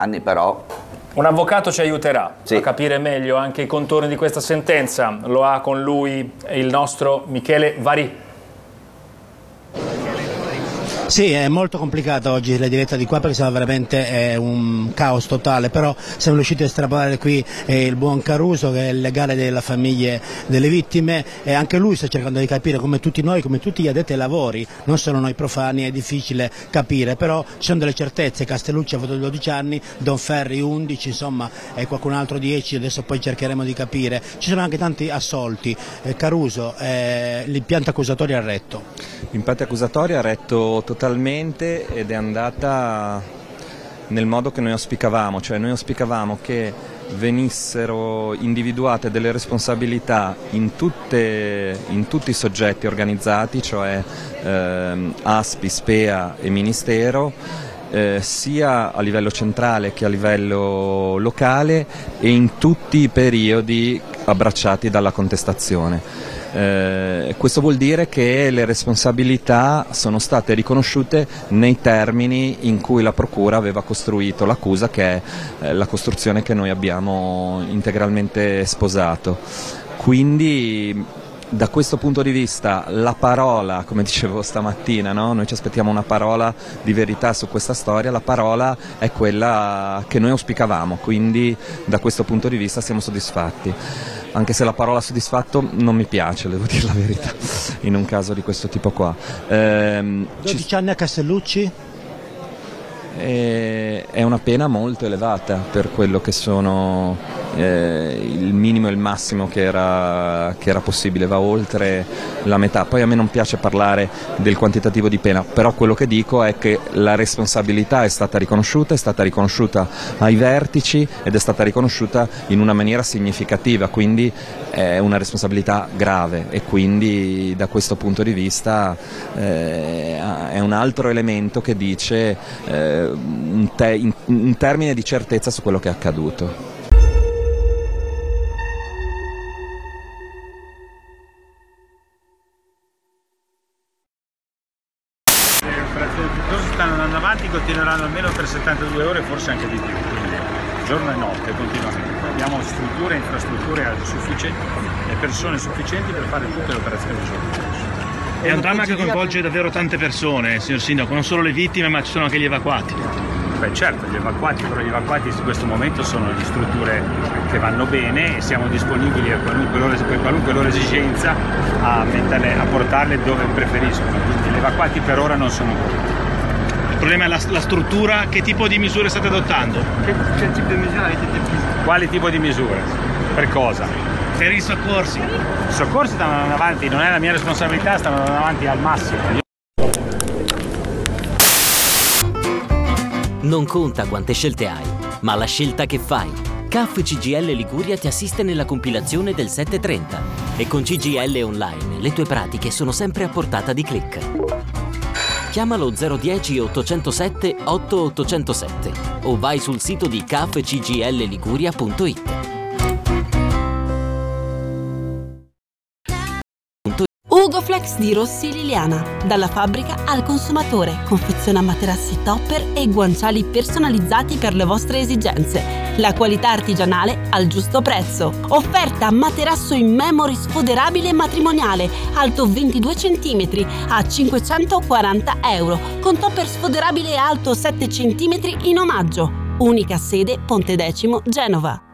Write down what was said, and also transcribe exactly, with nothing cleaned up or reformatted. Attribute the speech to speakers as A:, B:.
A: anni però.
B: Un avvocato ci aiuterà
A: sì.
B: a capire meglio anche i contorni di questa sentenza. Lo ha con lui il nostro Michele Varì.
C: Sì, è molto complicata oggi la diretta di qua perché siamo veramente è un caos totale, però siamo riusciti a estrapolare qui eh, il buon Caruso, che è il legale della famiglia delle vittime, e anche lui sta cercando di capire, come tutti noi, come tutti gli addetti ai lavori, non solo noi profani, è difficile capire, però ci sono delle certezze. Castellucci ha avuto dodici anni, Don Ferri undici, insomma, e qualcun altro dieci, adesso poi cercheremo di capire. Ci sono anche tanti assolti. eh, Caruso, eh, l'impianto accusatorio ha retto?
D: L'impianto accusatorio ha retto totalmente ed è andata nel modo che noi auspicavamo, cioè noi auspicavamo che venissero individuate delle responsabilità in, tutte, in tutti i soggetti organizzati, cioè ehm, A S P I, SPEA e Ministero, eh, sia a livello centrale che a livello locale e in tutti i periodi abbracciati dalla contestazione. Eh, questo vuol dire che le responsabilità sono state riconosciute nei termini in cui la Procura aveva costruito l'accusa, che è eh, la costruzione che noi abbiamo integralmente sposato. Quindi da questo punto di vista la parola, come dicevo stamattina, no? Noi ci aspettiamo una parola di verità su questa storia, la parola è quella che noi auspicavamo, quindi da questo punto di vista siamo soddisfatti. Anche se la parola soddisfatto non mi piace, devo dire la verità, in un caso di questo tipo qua. Ehm,
C: dodici ci... anni a Castellucci?
D: Eh, è una pena molto elevata per quello che sono eh, il minimo e il massimo che era, che era possibile, va oltre la metà. Poi a me non piace parlare del quantitativo di pena, però quello che dico è che la responsabilità è stata riconosciuta, è stata riconosciuta ai vertici ed è stata riconosciuta in una maniera significativa, quindi è una responsabilità grave e quindi da questo punto di vista eh, è un altro elemento che dice eh, un, te- un termine di certezza su quello che è accaduto.
E: Le operazioni piuttosto stanno andando avanti, continueranno almeno per settantadue ore, forse anche di più, quindi giorno e notte continuamente. Abbiamo strutture e infrastrutture sufficienti e persone sufficienti per fare tutte le operazioni del giorno.
F: È un dramma che coinvolge davvero tante persone, signor Sindaco, non solo le vittime ma ci sono anche gli evacuati.
E: Beh certo, gli evacuati, però gli evacuati in questo momento sono di strutture che vanno bene e siamo disponibili a qualunque loro, per qualunque loro esigenza a, metterle, a portarle dove preferiscono, quindi gli evacuati per ora non sono qui.
F: Il problema è la, la struttura, che tipo di misure state adottando?
E: Che, che tipo di misure avete deciso? Quali tipo di misure? Per cosa?
F: Per i soccorsi.
E: I soccorsi stanno andando avanti, non è la mia responsabilità, stanno andando avanti al massimo.
G: Non conta quante scelte hai, ma la scelta che fai. C A F C G I L Liguria ti assiste nella compilazione del settecentotrenta e con C G I L Online le tue pratiche sono sempre a portata di click. Chiamalo zero uno zero ottocentosette otto ottocentosette o vai sul sito di c a f c g l liguria punto i t.
H: Ugoflex di Rossi Liliana, dalla fabbrica al consumatore, confeziona materassi topper e guanciali personalizzati per le vostre esigenze. La qualità artigianale al giusto prezzo. Offerta materasso in memory sfoderabile matrimoniale, alto ventidue centimetri a cinquecentoquaranta euro, con topper sfoderabile alto sette centimetri in omaggio. Unica sede Pontedecimo, Genova.